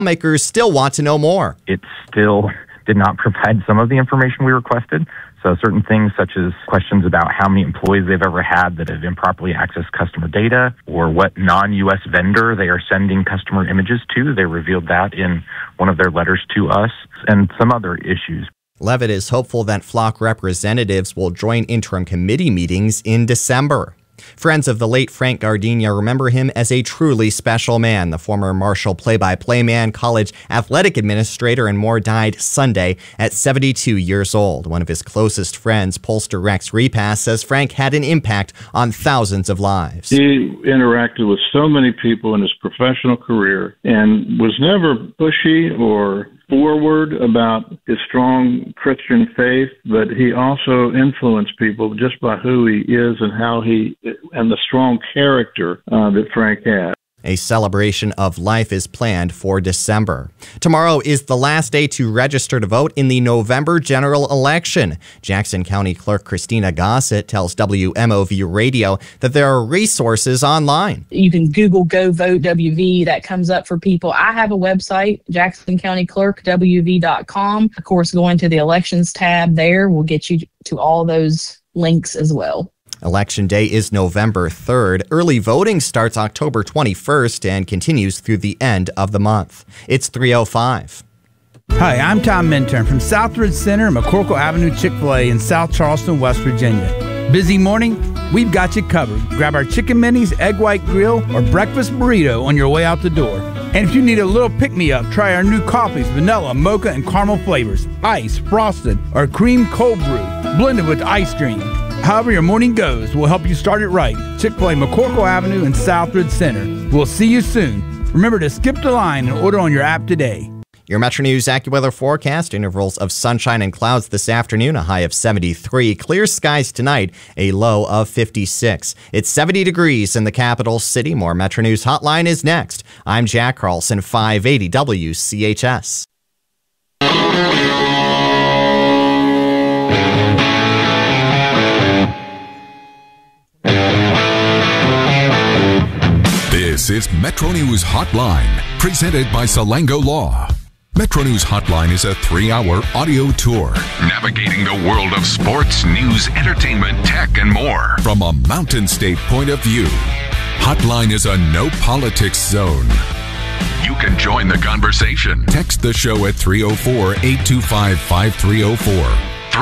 Makers still want to know more. It still did not provide some of the information we requested. So certain things such as questions about how many employees they've ever had that have improperly accessed customer data or what non-U.S. vendor they are sending customer images to. They revealed that in one of their letters to us and some other issues. Levitt is hopeful that Flock representatives will join interim committee meetings in December. Friends of the late Frank Gardenia remember him as a truly special man. The former Marshall play-by-play man, college athletic administrator, and more died Sunday at 72 years old. One of his closest friends, Pollster Rex Repass, says Frank had an impact on thousands of lives. He interacted with so many people in his professional career and was never pushy or forward about his strong Christian faith, but he also influenced people just by who he is and how and the strong character that Frank had. A celebration of life is planned for December. Tomorrow is the last day to register to vote in the November general election. Jackson County Clerk Christina Gossett tells WMOV Radio that there are resources online. You can Google Go Vote WV. That comes up for people. I have a website, JacksonCountyClerkWV.com. Of course, going to the elections tab there will get you to all those links as well. Election Day is November 3rd. Early voting starts October 21st and continues through the end of the month. It's 3:05. Hi, I'm Tom Minturn from Southridge Center and McCorkle Avenue Chick-fil-A in South Charleston, West Virginia. Busy morning? We've got you covered. Grab our chicken minis, egg white grill, or breakfast burrito on your way out the door. And if you need a little pick-me-up, try our new coffees, vanilla, mocha, and caramel flavors, ice, frosted, or cream cold brew, blended with ice cream. However your morning goes, we'll help you start it right. Chick-fil-A, McCorkle Avenue and Southridge Center. We'll see you soon. Remember to skip the line and order on your app today. Your Metro News AccuWeather forecast, intervals of sunshine and clouds this afternoon, a high of 73. Clear skies tonight, a low of 56. It's 70 degrees in the capital city. More Metro News Hotline is next. I'm Jack Carlson, 580 WCHS. This is Metro News Hotline, presented by Salango Law. Metro News Hotline is a 3-hour audio tour navigating the world of sports, news, entertainment, tech, and more from a Mountain State point of view. Hotline is a no politics zone. You can join the conversation. Text the show at 304-825-5304.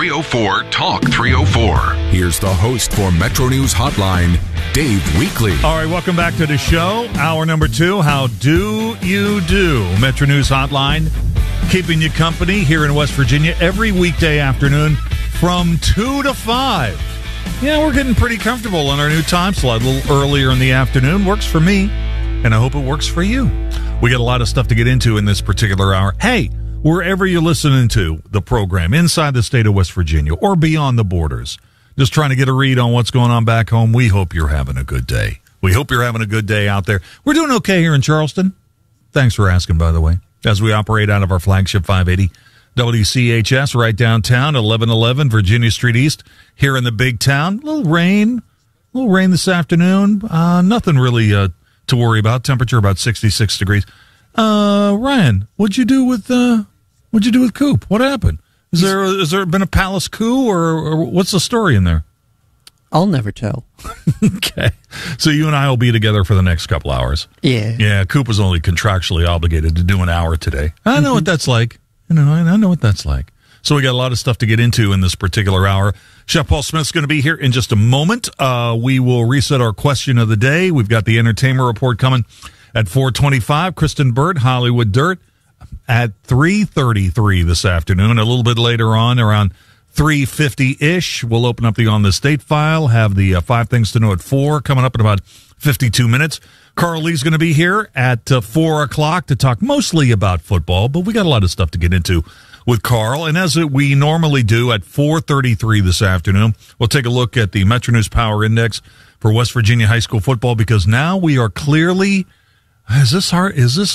304-TALK-304. Here's the host for Metro News Hotline, Dave Weekley. All right, welcome back to the show. Hour number 2, how do you do? Metro News Hotline, keeping you company here in West Virginia every weekday afternoon from 2 to 5. Yeah, we're getting pretty comfortable on our new time slot. A little earlier in the afternoon. Works for me, and I hope it works for you. We got a lot of stuff to get into in this particular hour. Hey, wherever you're listening to the program, inside the state of West Virginia or beyond the borders, just trying to get a read on what's going on back home, we hope you're having a good day. We hope you're having a good day out there. We're doing okay here in Charleston. Thanks for asking, by the way, as we operate out of our flagship 580 WCHS right downtown, 1111 Virginia Street East, here in the big town. A little rain this afternoon. Nothing really to worry about. Temperature about 66 degrees. Ryan, what'd you do with Coop? What happened? Has there been a palace coup, or what's the story in there? I'll never tell. Okay. So you and I will be together for the next couple hours. Yeah. Yeah, Coop was only contractually obligated to do an hour today. I know what that's like. I know what that's like. So we got a lot of stuff to get into in this particular hour. Chef Paul Smith's going to be here in just a moment. We will reset our question of the day. We've got the entertainment report coming at 4:25. Kristen Burt, Hollywood Dirt, at 3:33 this afternoon. A little bit later on, around 3:50-ish, we'll open up the On the State file, have the 5 Things to Know at 4 coming up in about 52 minutes. Carl Lee's going to be here at 4 o'clock to talk mostly about football, but we got a lot of stuff to get into with Carl. And as we normally do at 4:33 this afternoon, we'll take a look at the Metro News Power Index for West Virginia high school football, because now we are clearly... It's hard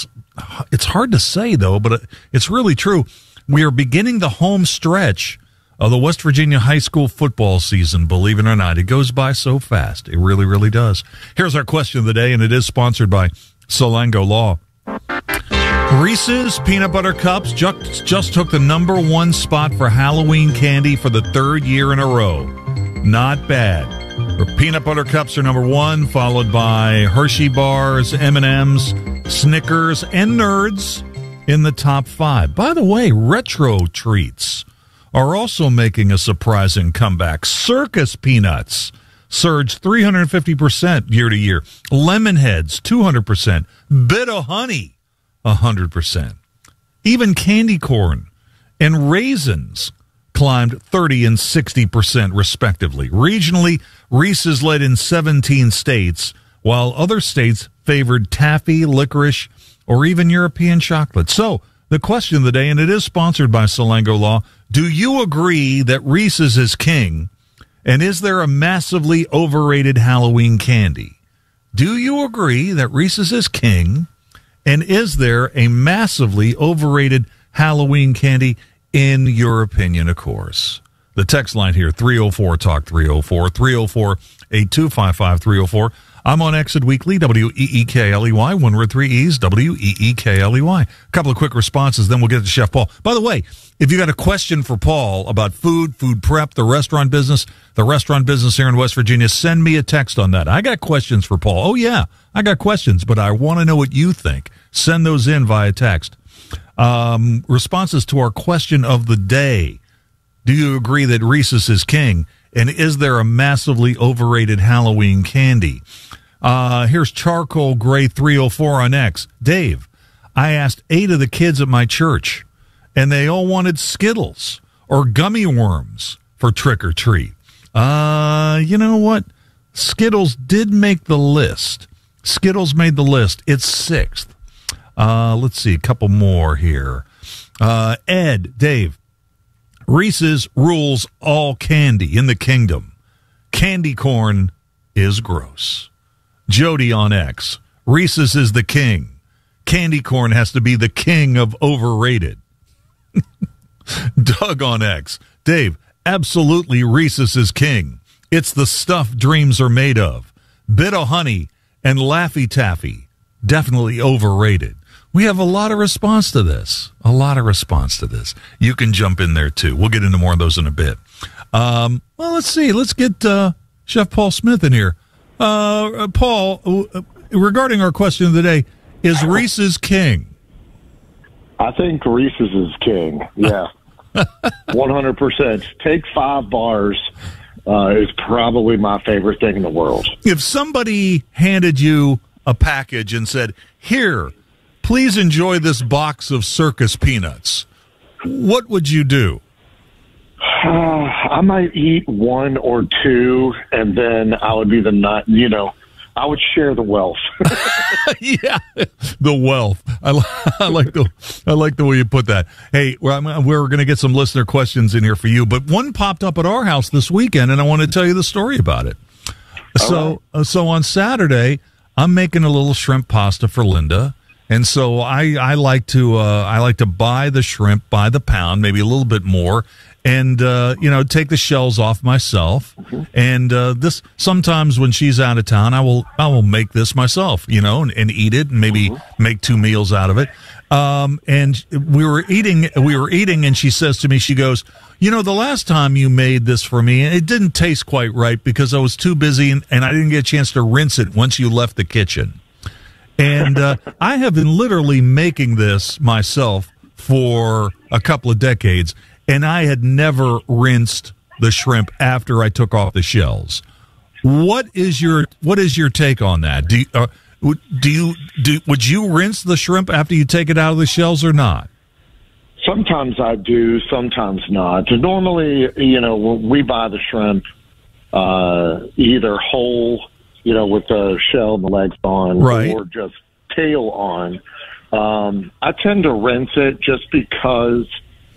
to say, though, but it's really true. We are beginning the home stretch of the West Virginia high school football season, believe it or not. It goes by so fast. It really, really does. Here's our question of the day, and it is sponsored by Salango Law. Reese's Peanut Butter Cups just took the number one spot for Halloween candy for the third year in a row. Not bad. Peanut Butter Cups are number one, followed by Hershey Bars, M&M's, Snickers, and Nerds in the top 5. By the way, retro treats are also making a surprising comeback. Circus Peanuts surged 350% year to year. Lemonheads, 200%. Bit of Honey, 100%. Even candy corn and raisins climbed 30 and 60% respectively. Regionally, Reese's led in 17 states, while other states favored taffy, licorice, or even European chocolate. So, the question of the day, and it is sponsored by Salango Law, do you agree that Reese's is king, and is there a massively overrated Halloween candy? Do you agree that Reese's is king, and is there a massively overrated Halloween candy, in your opinion, of course? The text line here, 304-TALK, 304-304-8255-304. I'm on Exit Weekly, WEEKLEY, one word, 3 E's, WEEKLEY. A couple of quick responses, then we'll get to Chef Paul. By the way, if you got a question for Paul about food prep, the restaurant business here in West Virginia, send me a text on that. I got questions for Paul. Oh, yeah, I got questions, but I want to know what you think. Send those in via text. Responses to our question of the day. Do you agree that Reese's is king? And is there a massively overrated Halloween candy? Here's Charcoal Gray 304 on X. Dave, I asked 8 of the kids at my church, and they all wanted Skittles or gummy worms for trick or treat. You know what? Skittles did make the list. Skittles made the list. It's 6th. Let's see, a couple more here. Ed, Dave, Reese's rules all candy in the kingdom. Candy corn is gross. Jody on X, Reese's is the king. Candy corn has to be the king of overrated. Doug on X, Dave, absolutely Reese's is king. It's the stuff dreams are made of. Bit of Honey and Laffy Taffy, definitely overrated. We have a lot of response to this. You can jump in there, too. We'll get into more of those in a bit. Well, let's see. Let's get Chef Paul Smith in here. Paul, regarding our question of the day, is Reese's king? I think Reese's is king, yeah. 100%. Take 5 bars is probably my favorite thing in the world. If somebody handed you a package and said, here, please enjoy this box of circus peanuts, what would you do? I might eat 1 or 2, and then I would be I would share the wealth. Yeah, the wealth. I like the way you put that. Hey, we're going to get some listener questions in here for you, but one popped up at our house this weekend, and I want to tell you the story about it. So on Saturday, I'm making a little shrimp pasta for Linda. And so I like to buy the shrimp by the pound, maybe a little bit more, and take the shells off myself. Mm-hmm. And this sometimes when she's out of town, I will make this myself, and eat it, and maybe make 2 meals out of it. And we were eating, and she says to me, she goes, the last time you made this for me, it didn't taste quite right because I was too busy and I didn't get a chance to rinse it once you left the kitchen. And I have been literally making this myself for a couple of decades, and I had never rinsed the shrimp after I took off the shells. What is your take on that? Would you rinse the shrimp after you take it out of the shells or not? Sometimes I do, sometimes not. Normally, when we buy the shrimp, either whole, with the shell and the legs on, right, or just tail on. I tend to rinse it just because,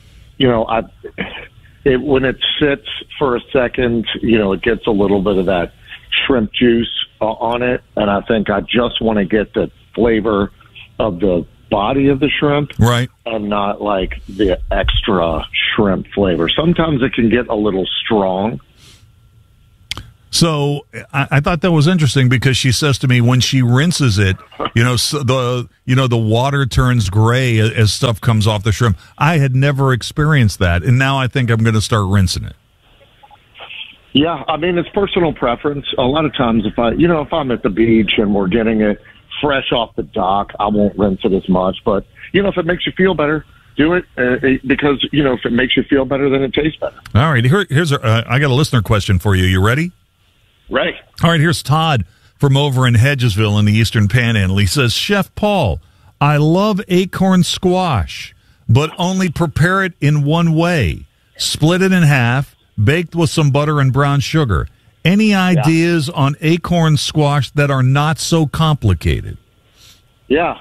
when it sits for a second, it gets a little bit of that shrimp juice on it, and I think I just want to get the flavor of the body of the shrimp, right, and not like the extra shrimp flavor. Sometimes it can get a little strong. So I thought that was interesting because she says to me when she rinses it, the water turns gray as stuff comes off the shrimp. I had never experienced that, and now I think I'm going to start rinsing it. Yeah, I mean, it's personal preference. A lot of times if I'm at the beach and we're getting it fresh off the dock, I won't rinse it as much. But, if it makes you feel better, do it because, if it makes you feel better, then it tastes better. All right, here's I got a listener question for you. You ready? Right. All right, here's Todd from over in Hedgesville in the Eastern Panhandle. He says, Chef Paul, I love acorn squash, but only prepare it in one way. Split it in half, baked with some butter and brown sugar. Any ideas on acorn squash that are not so complicated? Yeah.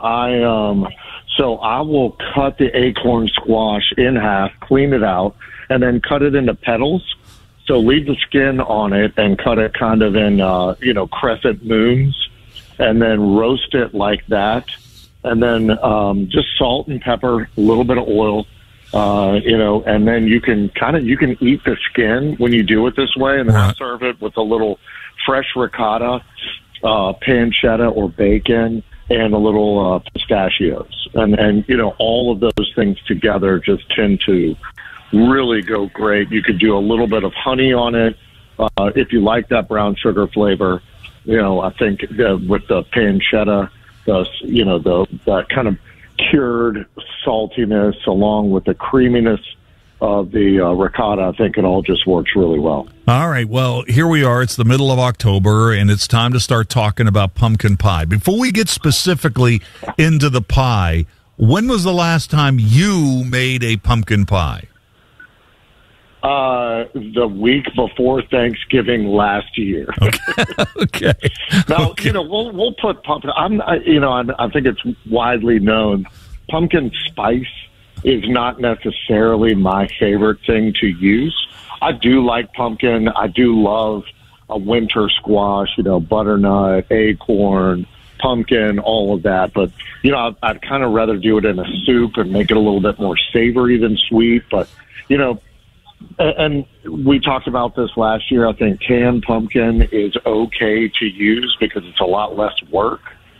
So I will cut the acorn squash in half, clean it out, and then cut it into petals. So leave the skin on it and cut it kind of in, crescent moons, and then roast it like that. And then just salt and pepper, a little bit of oil, and then you can eat the skin when you do it this way, and then serve it with a little fresh ricotta, pancetta or bacon, and a little pistachios. And all of those things together just tend to really go great. You could do a little bit of honey on it if you like that brown sugar flavor. I think with the pancetta, the kind of cured saltiness along with the creaminess of the ricotta, I think it all just works really well. All right, well, here we are. It's the middle of October, and it's time to start talking about pumpkin pie. Before we get specifically into the pie, when was the last time you made a pumpkin pie? The week before Thanksgiving last year. Okay. Now, we'll put pumpkin. I think it's widely known. Pumpkin spice is not necessarily my favorite thing to use. I do like pumpkin. I do love a winter squash. Butternut, acorn, pumpkin, all of that. But I'd kind of rather do it in a soup and make it a little bit more savory than sweet. But and we talked about this last year. I think canned pumpkin is okay to use because it's a lot less work.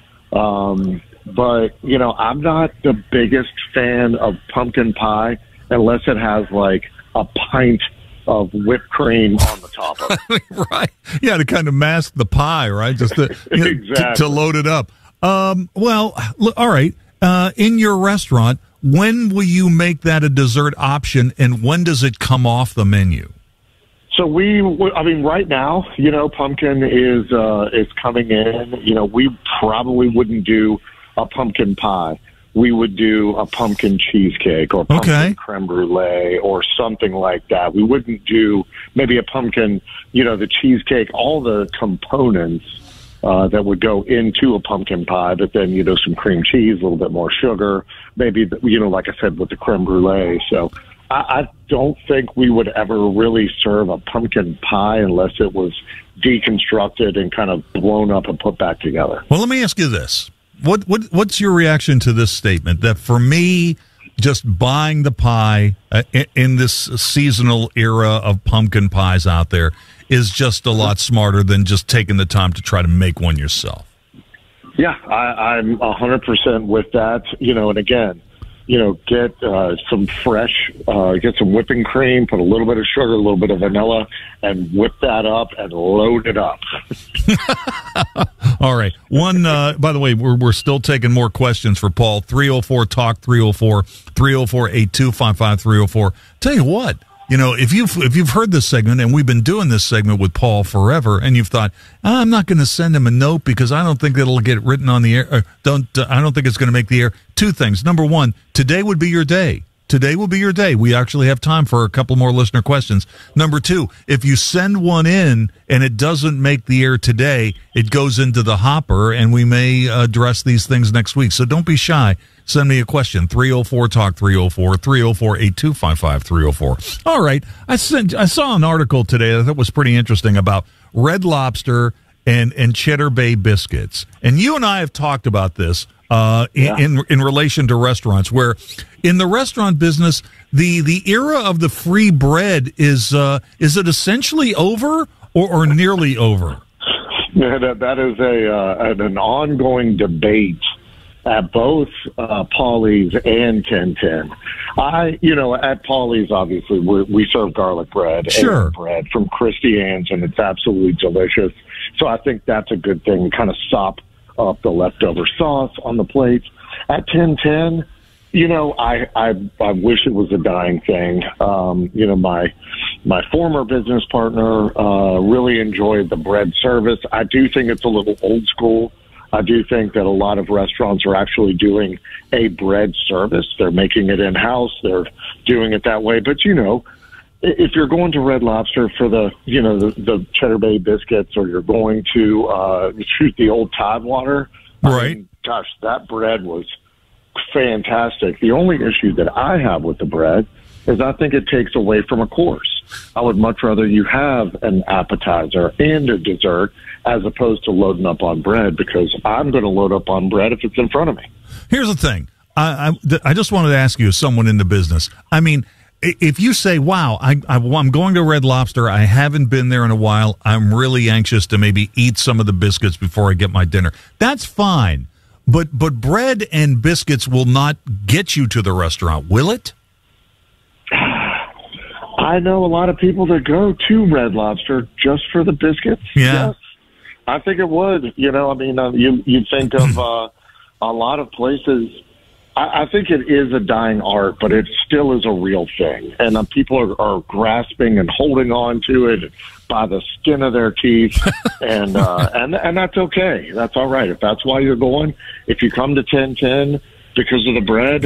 But, I'm not the biggest fan of pumpkin pie unless it has like a pint of whipped cream on the top of it. Right. Yeah, to kind of mask the pie, right? Just to, exactly. to load it up. Well, all right. In your restaurant, when will you make that a dessert option, and when does it come off the menu? So right now, pumpkin is coming in. We probably wouldn't do a pumpkin pie. We would do a pumpkin cheesecake or pumpkin creme brulee or something like that. We wouldn't do maybe a pumpkin, the cheesecake, all the components that would go into a pumpkin pie, but then, some cream cheese, a little bit more sugar, maybe, like I said, with the creme brulee. So I don't think we would ever really serve a pumpkin pie unless it was deconstructed and kind of blown up and put back together. Well, let me ask you this. What's your reaction to this statement that for me, just buying the pie in this seasonal era of pumpkin pies out there is just a lot smarter than just taking the time to try to make one yourself? Yeah, I'm 100% with that. And again, get some fresh, get some whipping cream, put a little bit of sugar, a little bit of vanilla, and whip that up and load it up. All right. One, by the way, we're still taking more questions for Paul. 304-TALK, 304-8255, 304. Tell you what, if you've heard this segment, and we've been doing this segment with Paul forever, and you've thought, I'm not going to send him a note because I don't think it'll get written on the air. I don't think it's going to make the air. Two things. Number one, today would be your day. Today will be your day. We actually have time for a couple more listener questions. Number two, if you send one in and it doesn't make the air today, it goes into the hopper, and we may address these things next week. So don't be shy. Send me a question. 304-TALK, 304-8255, 304. All right. I saw an article today that I thought was pretty interesting about Red Lobster and Cheddar Bay biscuits. And you and I have talked about this in relation to restaurants, where in the restaurant business, the era of the free bread is it essentially over? or nearly over? Yeah, that is an ongoing debate at both Paulie's and 1010. At Paulie's, obviously, we serve garlic bread Sure. and bread from Christy Ann's, and it's absolutely delicious. So I think that's a good thing, kind of sop up the leftover sauce on the plates. At 1010, I wish it was a dying thing. My former business partner really enjoyed the bread service. I do think it's a little old school. I do think that a lot of restaurants are actually doing a bread service. They're making it in-house. They're doing it that way. But, if you're going to Red Lobster for the Cheddar Bay biscuits, or you're going to shoot the old Tidewater, Right. Gosh, that bread was fantastic. The only issue that I have with the bread is I think it takes away from a course. I would much rather you have an appetizer and a dessert as opposed to loading up on bread, because I'm going to load up on bread if it's in front of me. Here's the thing. I just wanted to ask you, as someone in the business, I mean, if you say, wow, I'm going to Red Lobster, I haven't been there in a while, I'm really anxious to maybe eat some of the biscuits before I get my dinner, that's fine. But bread and biscuits will not get you to the restaurant, will it? I know a lot of people that go to Red Lobster just for the biscuits. Yeah. Yes, I think it would. You think of a lot of places. I think it is a dying art, but it still is a real thing. And people are grasping and holding on to it by the skin of their teeth. and that's okay. That's all right. If that's why you're going, if you come to 1010 because of the bread,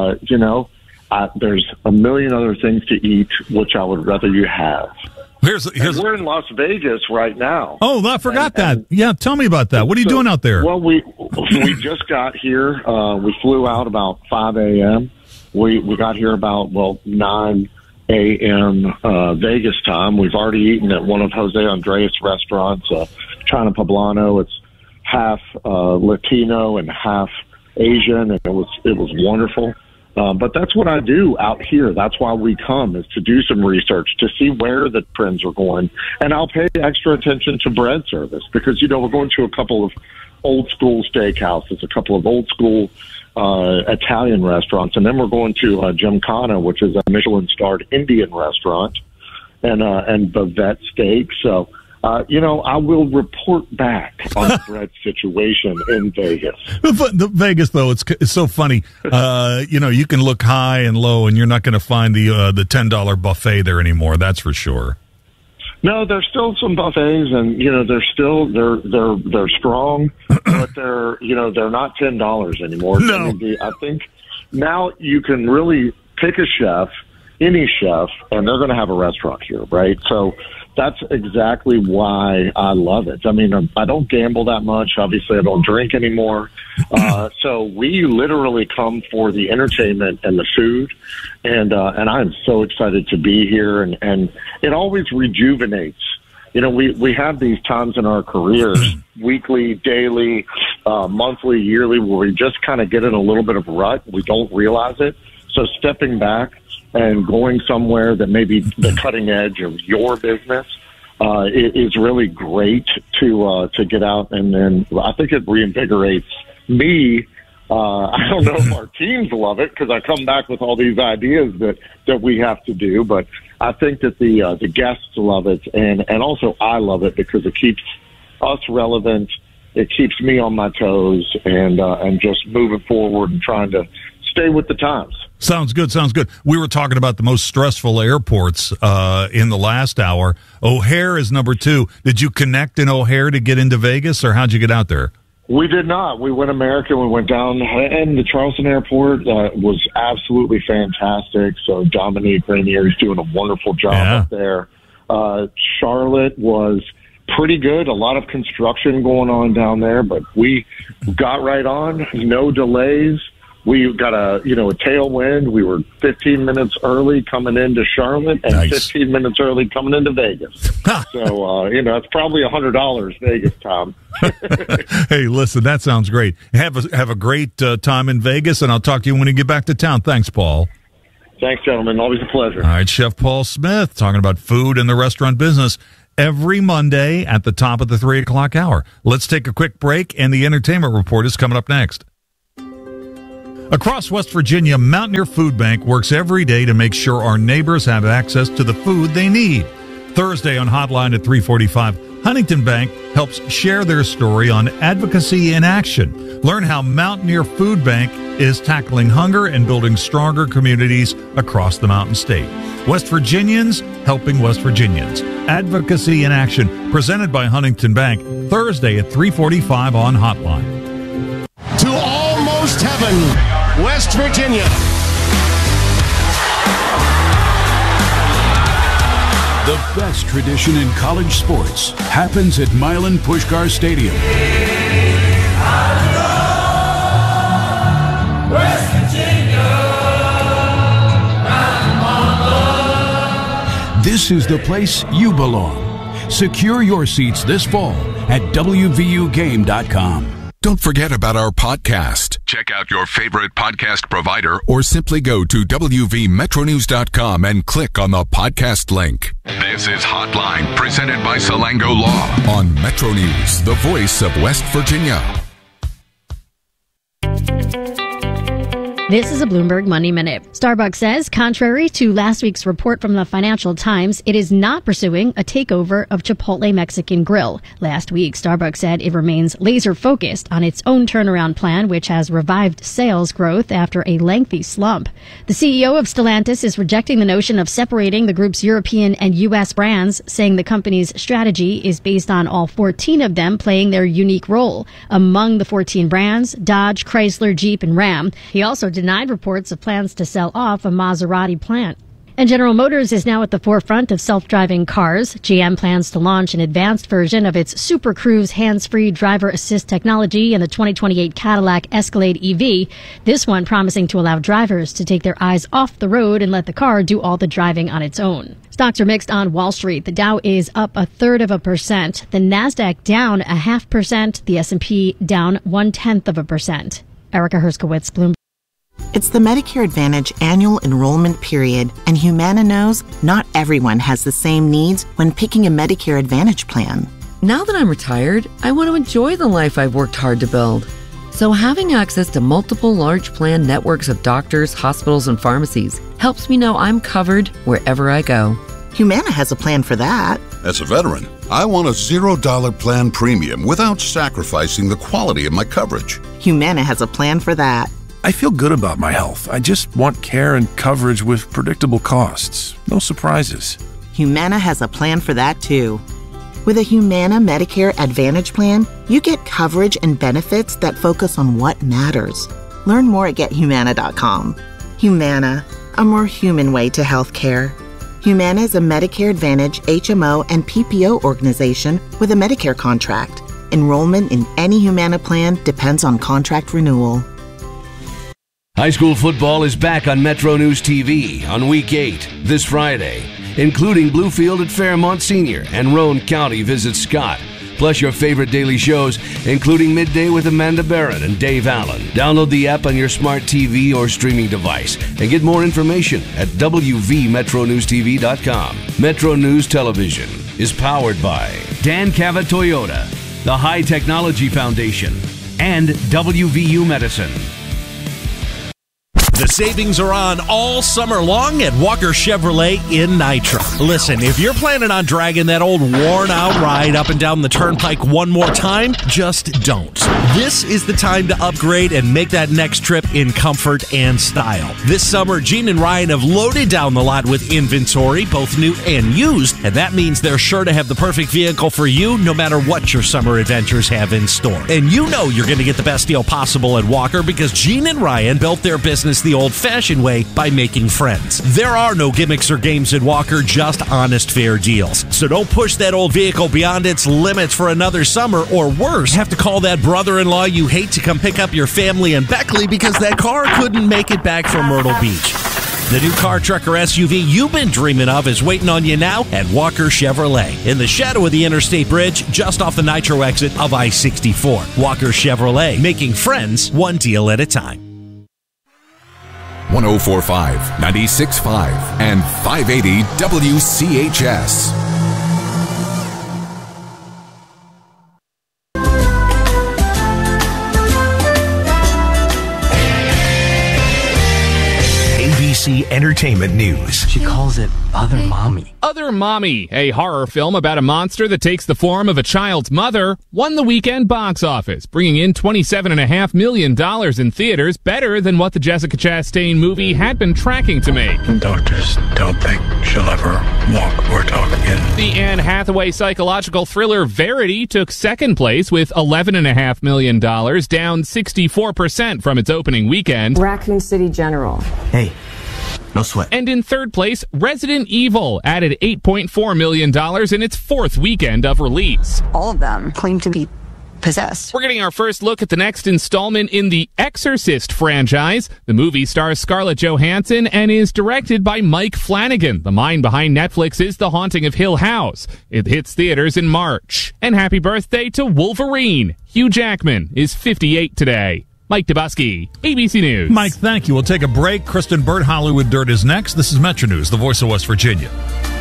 there's a million other things to eat, which I would rather you have. We're in Las Vegas right now. Oh, I forgot that. Yeah, tell me about that. What are you doing out there? Well, we just got here. We flew out about 5 a.m. We got here about 9 a.m. Vegas time. We've already eaten at one of Jose Andres' restaurants, China Poblano. It's half Latino and half Asian, and it was wonderful. But that's what I do out here. That's why we come, is to do some research, to see where the trends are going. And I'll pay extra attention to bread service because, we're going to a couple of old school steakhouses, a couple of old school Italian restaurants, and then we're going to Gymkhana, which is a Michelin-starred Indian restaurant, and Bavette Steak. So, I will report back on the bread situation in Vegas. The Vegas, though, it's so funny. You can look high and low, and you're not going to find the $10 buffet there anymore. That's for sure. No, there's still some buffets, and they're strong, but they're not $10 anymore. No. I think now you can really pick a chef, any chef, and they're going to have a restaurant here, right? So that's exactly why I love it. I mean, I don't gamble that much. Obviously, I don't drink anymore. So we literally come for the entertainment and the food. And I'm so excited to be here. And it always rejuvenates. We have these times in our careers, weekly, daily, monthly, yearly, where we just kind of get in a little bit of rut. We don't realize it. So stepping back and going somewhere that may be the cutting edge of your business is really great to get out. And then I think it reinvigorates me. I don't know if our teams love it because I come back with all these ideas that we have to do, but I think that the guests love it, and also I love it because it keeps us relevant. It keeps me on my toes and just moving forward and trying to stay with the times. Sounds good. We were talking about the most stressful airports in the last hour. O'Hare is number 2. Did you connect in O'Hare to get into Vegas, or how'd you get out there? We did not. We went American. We went down, and the Charleston airport was absolutely fantastic. So Dominique Rainier is doing a wonderful job up there. Charlotte was pretty good. A lot of construction going on down there, but we got right on. No delays. We got a tailwind. We were 15 minutes early coming into Charlotte and Nice. 15 minutes early coming into Vegas. So, it's probably $100 Vegas time. Hey, listen, that sounds great. Have a great time in Vegas, and I'll talk to you when you get back to town. Thanks, Paul. Thanks, gentlemen. Always a pleasure. All right, Chef Paul Smith talking about food and the restaurant business. every Monday at the top of the 3 o'clock hour. Let's take a quick break, and the entertainment report is coming up next. Across West Virginia, Mountaineer Food Bank works every day to make sure our neighbors have access to the food they need. Thursday on Hotline at 3:45, Huntington Bank helps share their story on advocacy in action. Learn how Mountaineer Food Bank is tackling hunger and building stronger communities across the Mountain State. West Virginians helping West Virginians. Advocacy in Action, presented by Huntington Bank, Thursday at 3:45 on Hotline. To almost heaven, West Virginia. The best tradition in college sports happens at Milan Puskar Stadium. West Virginia. This is the place you belong. Secure your seats this fall at WVUGame.com. Don't forget about our podcast. Check out your favorite podcast provider or simply go to WVMetroNews.com and click on the podcast link. This is Hotline, presented by Salango Law on Metro News, the voice of West Virginia. This is a Bloomberg Money Minute. Starbucks says, contrary to last week's report from the Financial Times, it is not pursuing a takeover of Chipotle Mexican Grill. Last week, Starbucks said it remains laser-focused on its own turnaround plan, which has revived sales growth after a lengthy slump. The CEO of Stellantis is rejecting the notion of separating the group's European and U.S. brands, saying the company's strategy is based on all 14 of them playing their unique role. Among the 14 brands, Dodge, Chrysler, Jeep, and Ram. He also denied reports of plans to sell off a Maserati plant. And General Motors is now at the forefront of self-driving cars. GM plans to launch an advanced version of its Super Cruise hands-free driver assist technology in the 2028 Cadillac Escalade EV. This one promising to allow drivers to take their eyes off the road and let the car do all the driving on its own. Stocks are mixed on Wall Street. The Dow is up 0.33%. The Nasdaq down 0.5%. The S&P down 0.1%. Erica Herskowitz, Bloomberg. It's the Medicare Advantage annual enrollment period, and Humana knows not everyone has the same needs when picking a Medicare Advantage plan. Now that I'm retired, I want to enjoy the life I've worked hard to build. So having access to multiple large plan networks of doctors, hospitals, and pharmacies helps me know I'm covered wherever I go. Humana has a plan for that. As a veteran, I want a $0 plan premium without sacrificing the quality of my coverage. Humana has a plan for that. I feel good about my health. I just want care and coverage with predictable costs. No surprises. Humana has a plan for that too. With a Humana Medicare Advantage plan, you get coverage and benefits that focus on what matters. Learn more at GetHumana.com. Humana, a more human way to healthcare. Humana is a Medicare Advantage HMO and PPO organization with a Medicare contract. Enrollment in any Humana plan depends on contract renewal. High school football is back on Metro News TV on Week 8 this Friday, including Bluefield at Fairmont Senior and Roane County visits Scott, plus your favorite daily shows, including Midday with Amanda Barron and Dave Allen. Download the app on your smart TV or streaming device and get more information at WVMetroNewsTV.com. Metro News Television is powered by Dan Cavett Toyota, the High Technology Foundation, and WVU Medicine. The savings are on all summer long at Walker Chevrolet in Nitro. Listen, if you're planning on dragging that old worn-out ride up and down the turnpike one more time, just don't. This is the time to upgrade and make that next trip in comfort and style. This summer, Gene and Ryan have loaded down the lot with inventory, both new and used, and that means they're sure to have the perfect vehicle for you no matter what your summer adventures have in store. And you know you're going to get the best deal possible at Walker because Gene and Ryan built their business the old-fashioned way by making friends. There are no gimmicks or games at Walker, just honest, fair deals. So don't push that old vehicle beyond its limits for another summer, or worse, have to call that brother-in-law you hate to come pick up your family in Beckley because that car couldn't make it back from Myrtle Beach. The new car, truck, or SUV you've been dreaming of is waiting on you now at Walker Chevrolet in the shadow of the Interstate Bridge, just off the Nitro exit of I-64. Walker Chevrolet, making friends one deal at a time. 104.5, 96.5, and 580 WCHS. ABC Entertainment News. She calls it Other Mommy. Other Mommy, a horror film about a monster that takes the form of a child's mother, won the weekend box office, bringing in $27.5 million in theaters, better than what the Jessica Chastain movie had been tracking to make. Doctors don't think she'll ever walk or talk again. The Anne Hathaway psychological thriller Verity took second place with $11.5 million, down 64% from its opening weekend. Raccoon City General. Hey, no sweat. And in third place, Resident Evil added $8.4 million in its fourth weekend of release. All of them claim to be possessed. We're getting our first look at the next installment in the Exorcist franchise. The movie stars Scarlett Johansson and is directed by Mike Flanagan, the mind behind Netflix's The Haunting of Hill House. It hits theaters in March. And happy birthday to Wolverine. Hugh Jackman is 58 today. Mike Dubusky, ABC News. Mike, thank you. We'll take a break. Kristen Burt, Hollywood Dirt is next. This is Metro News, the voice of West Virginia.